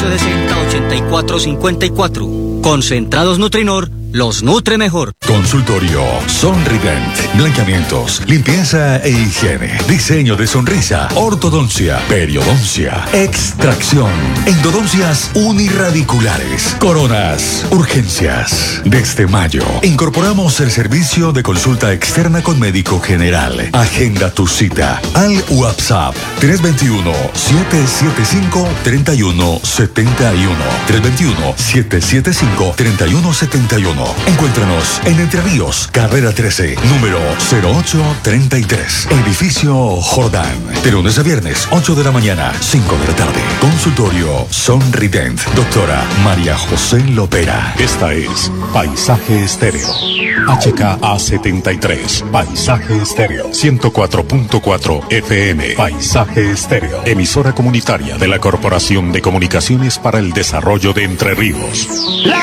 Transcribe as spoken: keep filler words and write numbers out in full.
ocho sesenta, ochenta y cuatro cincuenta y cuatro. Concentrados Nutrinor los nutre mejor. Consultorio Sonrident. Blanqueamientos, limpieza e higiene. Diseño de sonrisa. Ortodoncia. Periodoncia. Extracción. Endodoncias unirradiculares. Coronas. Urgencias. Desde mayo, incorporamos el servicio de consulta externa con médico general. Agenda tu cita al WhatsApp tres dos uno, siete siete cinco, tres uno siete uno. tres dos uno, siete siete cinco, tres uno siete uno. Encuéntranos en Entre Ríos, carrera trece, número cero ocho treinta y tres. Edificio Jordán. De lunes a viernes, ocho de la mañana, cinco de la tarde. Consultorio Sonrident. Doctora María José Lopera. Esta es Paisaje Estéreo. H K A setenta y tres. Paisaje Estéreo. ciento cuatro punto cuatro F M. Paisaje Estéreo. Emisora comunitaria de la Corporación de Comunicaciones para el Desarrollo de Entre Ríos. La